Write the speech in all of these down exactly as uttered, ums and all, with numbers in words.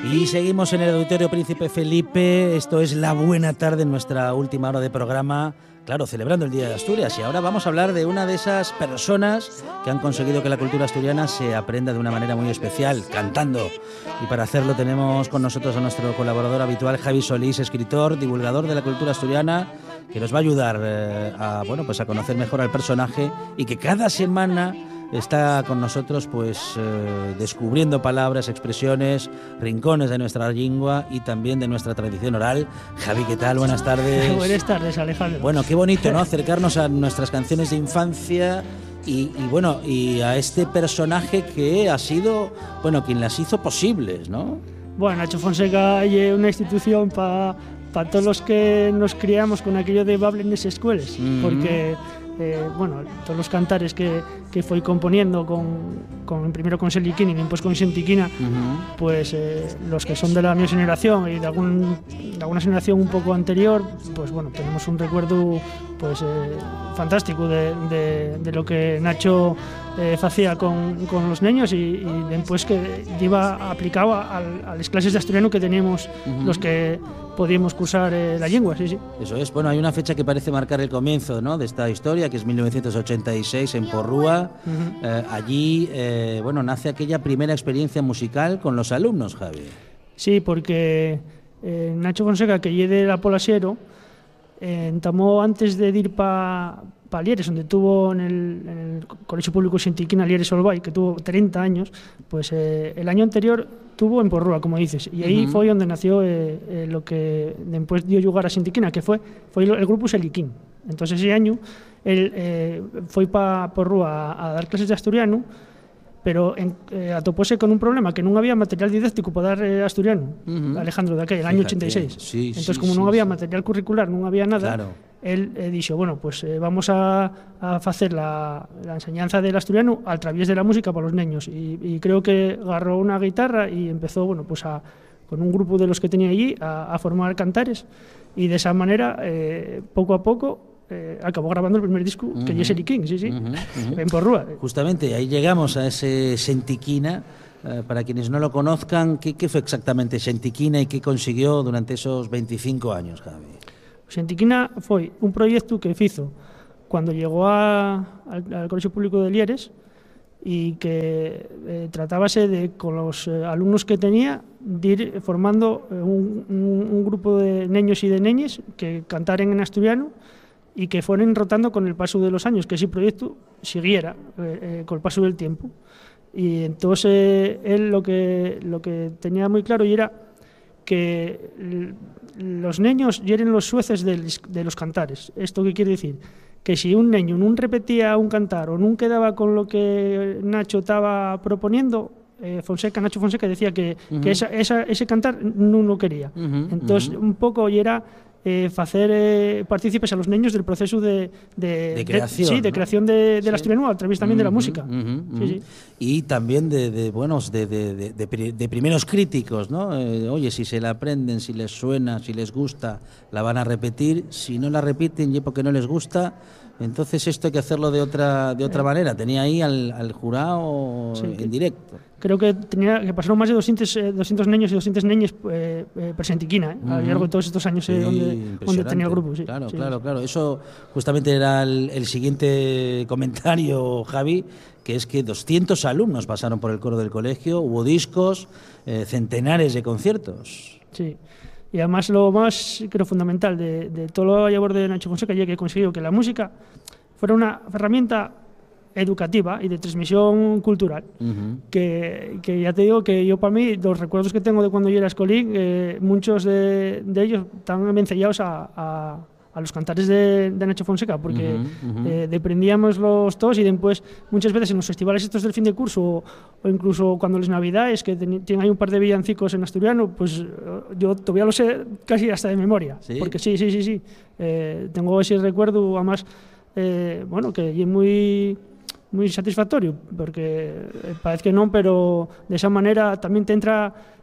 Y seguimos en el Auditorio Príncipe Felipe. Esto es La Buena Tarde, en nuestra última hora de programa, claro, celebrando el Día de Asturias. Y ahora vamos a hablar de una de esas personas que han conseguido que la cultura asturiana se aprenda de una manera muy especial, cantando. Y para hacerlo tenemos con nosotros a nuestro colaborador habitual, Javi Solís, escritor, divulgador de la cultura asturiana, que nos va a ayudar eh, a, bueno, pues a conocer mejor al personaje y que cada semana está con nosotros, pues eh, descubriendo palabras, expresiones, rincones de nuestra lengua y también de nuestra tradición oral. Javi, ¿qué tal? Buenas tardes. Buenas tardes, Alejandro. Bueno, qué bonito, ¿no? Acercarnos a nuestras canciones de infancia y, y bueno, y a este personaje que ha sido, bueno, quien las hizo posibles, ¿no? Bueno, Nacho Fonseca es una institución para pa todos los que nos criamos con aquello de bable en esas escuelas, mm-hmm. porque Eh, bueno, todos los cantares que, que foi componiendo con, con primero con Seliquín y después con Xentiquina, uh-huh. pues eh, los que son de la mi generación y de, algún, de alguna generación un poco anterior, pues bueno, tenemos un recuerdo pues eh, fantástico de, de, de lo que Nacho eh, hacía con, con los niños y, y después que iba aplicado a, a las clases de asturiano que teníamos uh-huh. los que podíamos cursar eh, la lengua, sí, sí. Eso es. Bueno, hay una fecha que parece marcar el comienzo, ¿no?, de esta historia, que es mil novecientos ochenta y seis en Porrúa. Uh-huh. Eh, allí, eh, bueno, nace aquella primera experiencia musical con los alumnos, Javi. Sí, porque eh, Nacho Fonseca, que lle de la Polasiero, eh, entamó antes de ir para pa Lieres, donde tuvo en el, en el Colegio Público Xentiquina Lieres Olbay, que tuvo treinta años, pues eh, el año anterior tuvo en Porrúa, como dices, y ahí uh-huh. fue donde nació eh, eh, lo que después dio lugar a Xentiquina, que fue, fue el grupo Seliquín. Entonces ese año él eh, foi para Porrúa a, a dar clases de asturiano, pero en, eh, atopóse con un problema, que non había material didáctico para dar eh, asturiano, uh-huh. Alejandro, de aquel, el año ochenta y seis. Sí, Entonces, sí, como sí, non había sí. material curricular, non había nada, claro. él eh, dixo, bueno, pues eh, vamos a, a facer la, la enseñanza del asturiano al través de la música para los niños. Y, y creo que agarró una guitarra y empezó, bueno, pues a, con un grupo de los que tenía allí, a, a formar cantares. Y de esa manera, eh, poco a poco, Eh, acabó grabando el primer disco, uh-huh. que es Seliquín, sí, sí, uh-huh, uh-huh. en Porrúa. Justamente, ahí llegamos a ese Xentiquina. Eh, para quienes no lo conozcan, ¿qué, qué fue exactamente Xentiquina y qué consiguió durante esos veinticinco años, Javi? Xentiquina foi un proyecto que hizo cuando llegó a, al, al Colegio Público de Lieres y que eh, tratábase de, con los eh, alumnos que tenía, de ir formando eh, un, un, un grupo de niños y de neñes que cantaren en asturiano y que fueron rotando con el paso de los años, que ese proyecto siguiera eh, eh, con el paso del tiempo. Y entonces eh, él lo que, lo que tenía muy claro y era que los niños eran los jueces de, de los cantares. ¿Esto qué quiere decir? Que si un niño no repetía un cantar o no quedaba con lo que Nacho estaba proponiendo, eh, Fonseca, Nacho Fonseca decía que, uh-huh. que esa, esa, ese cantar no lo quería. Uh-huh, Entonces, uh-huh. un poco y era eh, hacer eh, partícipes a los niños del proceso de, de, de creación, de, sí, de ¿no? creación de, de sí. la asturiano a través también uh-huh, de la música. Uh-huh, uh-huh. Sí, sí. Y también de, de buenos de, de, de, de, de primeros críticos, ¿no? Eh, oye, si se la aprenden, si les suena, si les gusta, la van a repetir. Si no la repiten y porque no les gusta, entonces esto hay que hacerlo de otra de otra eh. manera. Tenía ahí al, al jurado sí, en directo. Creo que tenía que pasaron más de doscientos, eh, doscientos niños y doscientas niñas eh, eh, per Xentiquina, eh, uh-huh. a lo largo de todos estos años eh, sí, donde, donde tenía el grupo. Sí, claro, sí, claro, sí. claro. Eso justamente era el, el siguiente comentario, Javi, que es que doscientos alumnos pasaron por el coro del colegio, hubo discos, eh, centenares de conciertos. Sí. Y además lo más, creo, fundamental de, de todo el labor de Nacho Fonseca ya que consiguió que la música fuera una herramienta educativa y de transmisión cultural, uh-huh. que, que ya te digo que yo para mí, los recuerdos que tengo de cuando yo era escolín, eh, muchos de, de ellos están envencellados a, a, a los cantares de, de Nacho Fonseca, porque uh-huh, uh-huh. Eh, deprendíamos los todos y después muchas veces en los festivales estos del fin de curso o, o incluso cuando les navidades que ten, tienen ahí un par de villancicos en asturiano, pues yo todavía lo sé casi hasta de memoria, ¿sí? Porque sí, sí, sí, sí, eh, tengo ese recuerdo, además, eh, bueno, que es muy moi satisfactorio, porque parece que non, pero de esa maneira tamén te entra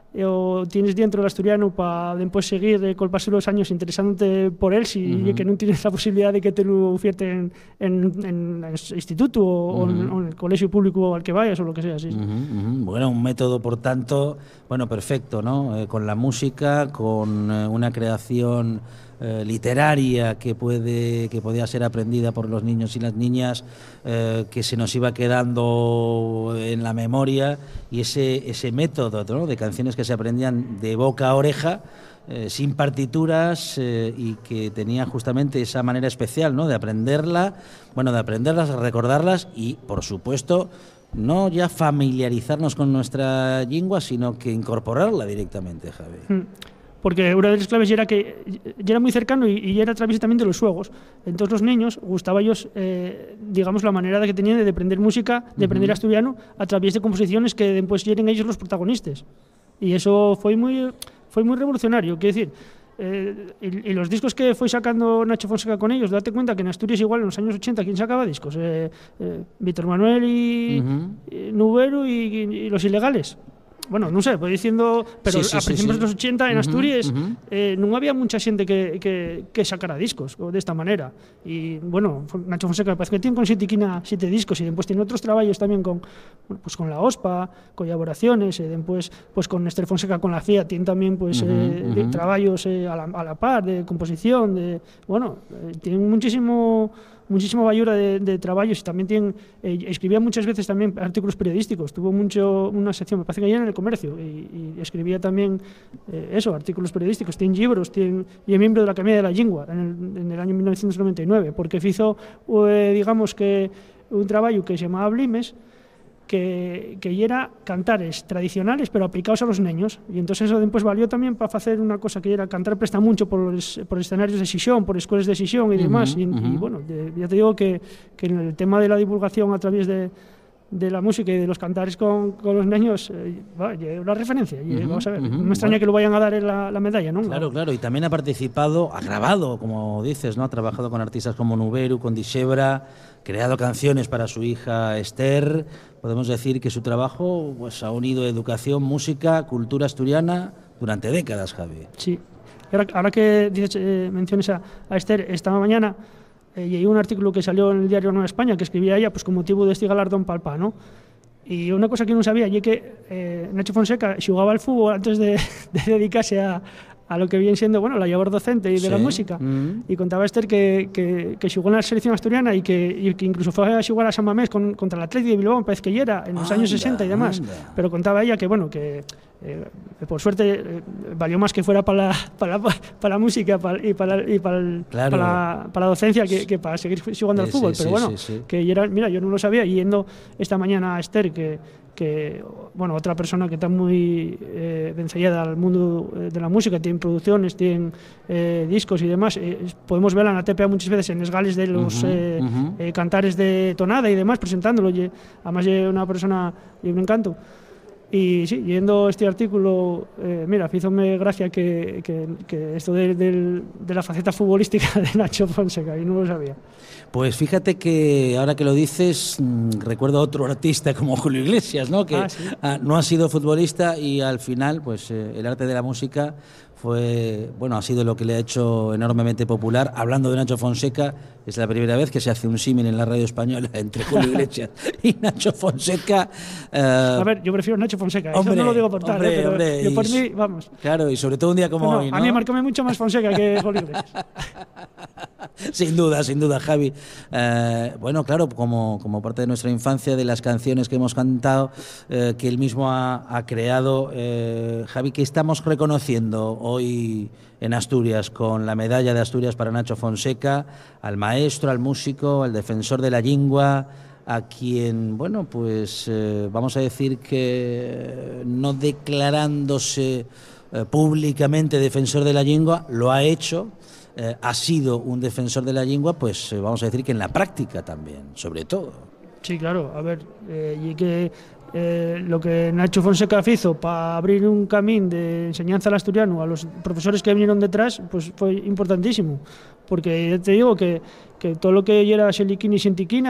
eh, o tienes dentro el asturiano para después seguir eh, col paso de los años interesándote por él, si uh-huh. que no tienes la posibilidad de que te lo ofierten en, en, en el instituto o, uh-huh. o, en, o en el colegio público al que vayas o lo que sea. Sí, sí. Uh-huh, uh-huh. Bueno, un método, por tanto, bueno, perfecto, ¿no? Eh, con la música, con eh, una creación Eh, literaria que puede que podía ser aprendida por los niños y las niñas, eh, que se nos iba quedando en la memoria, y ese ese método, ¿no?, de canciones que se aprendían de boca a oreja, eh, sin partituras, eh, y que tenía justamente esa manera especial, ¿no?, de aprenderla, bueno, de aprenderlas, recordarlas y, por supuesto, no ya familiarizarnos con nuestra lengua, sino que incorporarla directamente, Javi. Mm. Porque una de las claves era que ya era muy cercano y, y era a través también de los juegos. Entonces los niños gustaba ellos, eh, digamos, la manera de que tenían de aprender música, de aprender uh-huh. asturiano a través de composiciones que después eran ellos los protagonistas. Y eso fue muy, fue muy revolucionario. Quiero decir, eh, y, y los discos que fue sacando Nacho Fonseca con ellos, date cuenta que en Asturias igual en los años ochenta, ¿quién sacaba discos? Eh, eh, Víctor Manuel y, uh-huh. y Nubero y, y, y Los Ilegales. Bueno, non sei, voy diciendo, pero sí, sí, a principios sí, sí. dos ochenta en Asturias uh-huh, uh-huh. Eh, non había mucha xente que, que, que sacara discos desta manera. E, bueno, Nacho Fonseca parece que tiene con siete, siete discos e después tiene outros traballos tamén con, bueno, pues con la O S P A, colaboraciones, e después pues con Esther Fonseca con la C I A tiene tamén pues, uh-huh, eh, uh-huh. traballos eh, a, la, a la par, de composición, de, bueno, eh, tiene muchísimo... muchísima bayura de, de traballos y también tiene, eh, escribía muchas veces también artículos periodísticos, tuvo mucho una sección, me parece que ya en El Comercio, y, y escribía también eh, eso, artículos periodísticos, tiene libros, tiene, y es miembro de la Academia de la Lingua en el, en el año mil novecientos noventa y nueve, porque hizo, eh, digamos que, un traballo que se llamaba Blimes, que, que era cantares tradicionales pero aplicados a los niños, y entonces eso después valió también para hacer una cosa que era cantar presta mucho por los, por escenarios de Xixón, por escuelas de Xixón y demás, uh-huh, y, uh-huh. y bueno, de, ya te digo que, que en el tema de la divulgación a través de, de la música y de los cantares con, con los niños, eh, va, una referencia, y, uh-huh, vamos a ver, uh-huh, no me extraña bueno. que lo vayan a dar en la, la medalla, ¿no? Claro, claro, y también ha participado, ha grabado, como dices, ¿no? Ha trabajado con artistas como Nuberu, con Dixebra, creado canciones para su hija Esther. Podemos decir que su trabajo pues, ha unido educación, música, cultura asturiana durante décadas, Javi. Sí, ahora, ahora que dices, eh, menciones a, a Esther, esta mañana eh, y hay un artículo que salió en el diario Nueva España que escribía ella pues, con motivo de este galardón palpa, ¿no? Y una cosa que no sabía es que eh, Nacho Fonseca jugaba al fútbol antes de, de dedicarse a, a lo que viene siendo, bueno, la labor docente y de sí. la música. Mm. Y contaba Esther que, que, que jugó en la selección asturiana y que, y que incluso fue a jugar a San Mamés con, contra el Atlético de Bilbao, me parece que ya era, en los anda, años sesenta y demás. Anda. Pero contaba ella que, bueno, que eh, por suerte eh, valió más que fuera para la, para la, para la música para, y, para, y para, el, claro. para, la, para la docencia que, que para seguir jugando sí, al fútbol. Sí, pero sí, bueno, sí, sí. que ya era, mira, yo no lo sabía, yendo esta mañana a Esther, que que, bueno, otra persona que está muy eh, vencellada al mundo de la música, tiene producciones, tiene eh, discos y demás, eh, podemos verla en la T P A muchas veces en los gales de los uh-huh, eh, uh-huh. Eh, cantares de tonada y demás, presentándolo, y, además es una persona y un encanto. Y sí, yendo este artículo, eh, mira, hízome gracia que, que, que esto de, de, de la faceta futbolística de Nacho Fonseca, y no lo sabía. Pues fíjate que ahora que lo dices, mmm, recuerdo a otro artista como Julio Iglesias, ¿no? Que ah, ¿sí? ah, no ha sido futbolista y al final, pues eh, el arte de la música fue, bueno, ha sido lo que le ha hecho enormemente popular. Hablando de Nacho Fonseca, es la primera vez que se hace un símil en la radio española entre Julio Iglesias y Nacho Fonseca. Uh, a ver, yo prefiero Nacho Fonseca, hombre, eso no lo digo por tal, hombre, ¿eh? Pero hombre, yo por mí, vamos. Claro, y sobre todo un día como no, hoy, ¿no? A mí marcóme mucho más Fonseca que Julio Iglesias. Sin duda, sin duda, Javi. Eh, bueno, claro, como, como parte de nuestra infancia, de las canciones que hemos cantado, eh, que él mismo ha, ha creado, eh, Javi, ¿qué estamos reconociendo hoy en Asturias con la medalla de Asturias para Nacho Fonseca, al maestro, al músico, al defensor de la lingua, a quien, bueno, pues eh, vamos a decir que no declarándose eh, públicamente defensor de la lingua, lo ha hecho? Eh, ha sido un defensor de la lengua, pues eh, vamos a decir que en la práctica también, sobre todo. Sí, claro, a ver, eh, y que eh, lo que Nacho Fonseca hizo para abrir un camino de enseñanza al asturiano a los profesores que vinieron detrás, pues fue importantísimo, porque te digo que, que todo lo que era Xeliquini y Xentiquina,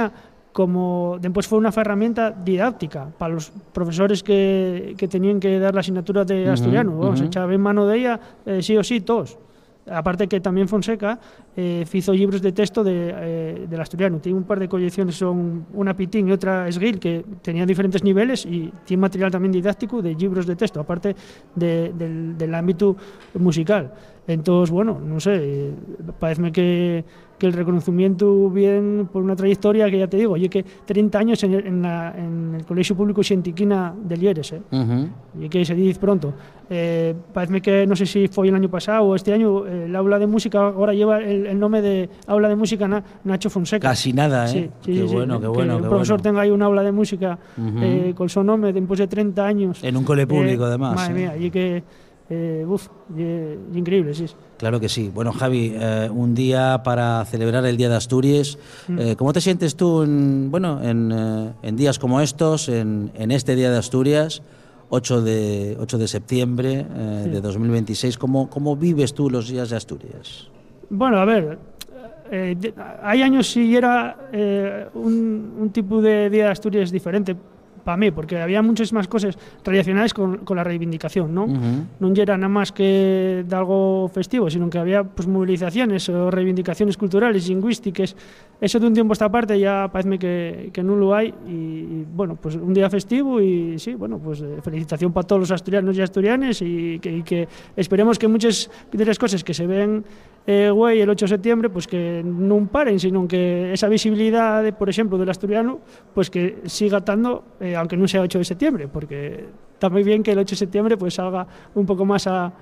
como después fue una herramienta didáctica para los profesores que, que tenían que dar la asignatura de Uh-huh, asturiano. Vamos, uh-huh. echaba en mano de ella, eh, sí o sí, todos. Aparte que también Fonseca eh, hizo libros de texto de, eh, del asturiano. Tiene un par de colecciones, son una Pitín y otra Esguil, que tenían diferentes niveles y tiene material también didáctico de libros de texto, aparte de, del, del ámbito musical. Entonces, bueno, no sé, eh, parece que, que el reconocimiento bien por una trayectoria que ya te digo, oye, que treinta años en el, en la, en el Colegio Público Xentiquina de Lieres, eh. Uh-huh. Y que se dice pronto. Eh, parece que, no sé si fue el año pasado o este año, eh, el aula de música ahora lleva el, el nombre de aula de música Na, Nacho Fonseca. Casi nada, ¿eh? Sí, sí, qué sí, bueno, sí, qué bueno. Que qué el profesor bueno. tenga ahí un aula de música Uh-huh. eh, con su nombre después de treinta años. En un cole público, eh, además. Madre ¿eh? mía, y que, eh, uf, y, y increíble, sí. Claro que sí. Bueno, Javi, eh, un día para celebrar el Día de Asturias. Eh, ¿Cómo te sientes tú en, bueno, en, eh, en días como estos, en, en este Día de Asturias, ocho de septiembre eh, Sí. de dos mil veintiséis? ¿Cómo, ¿Cómo vives tú los días de Asturias? Bueno, a ver, eh, de, hay años si era eh, un, un tipo de Día de Asturias diferente para mí, porque había muchas más cosas relacionadas con, con la reivindicación, ¿no? Uh-huh. No era nada más que de algo festivo, sino que había pues movilizaciones o reivindicaciones culturales, lingüísticas. Eso de un tiempo a esta parte ya parece que, que no lo hay y, y bueno, pues un día festivo y sí, bueno, pues eh, felicitación para todos los asturianos y asturianes y que, y que esperemos que muchas de las cosas que se ven eh, güey, el ocho de septiembre, pues que no paren, sino que esa visibilidad, de, por ejemplo, del asturiano, pues que siga estando, eh, aunque no sea ocho de septiembre, porque está muy bien que el ocho de septiembre pues salga un poco más a,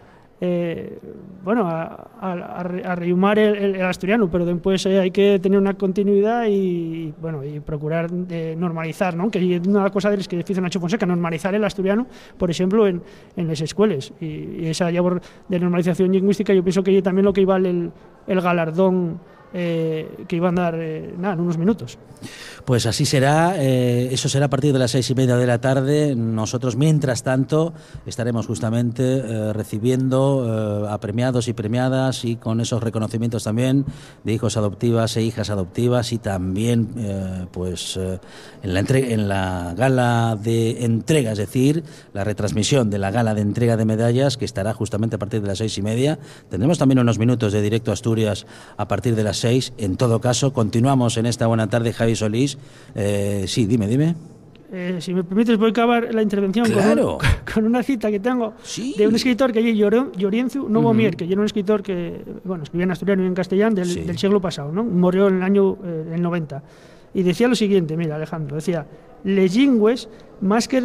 eh, bueno, a, a, a rehumar el, el, el asturiano, pero después eh, hay que tener una continuidad y, bueno, y procurar de normalizar, ¿no? Que es una cosa de las que dice Nacho Fonseca, normalizar el asturiano, por ejemplo, en, en las escuelas, y, y esa labor de normalización lingüística yo pienso que también lo que vale el, el galardón eh, que iban a dar eh, nada, en unos minutos. Pues así será, eh, eso será a partir de las seis y media de la tarde. Nosotros, mientras tanto, estaremos justamente eh, recibiendo eh, a premiados y premiadas y con esos reconocimientos también de hijos adoptivas e hijas adoptivas y también eh, pues eh, en, la entre- en la gala de entrega, es decir, la retransmisión de la gala de entrega de medallas que estará justamente a partir de las seis y media. Tendremos también unos minutos de directo a Asturias a partir de las seis. En todo caso, continuamos en esta buena tarde, Javi Solís. Eh, sí, dime, dime. Eh, si me permites, voy a acabar la intervención Claro. con, un, con una cita que tengo Sí. de un escritor que es Llorenzu Novomier, Uh-huh. que era un escritor que bueno, escribía en asturiano y en castellano del, Sí. del siglo pasado, ¿no? Murió en el año eh, el noventa. Y decía lo siguiente, mira, Alejandro, decía, les lingües, más que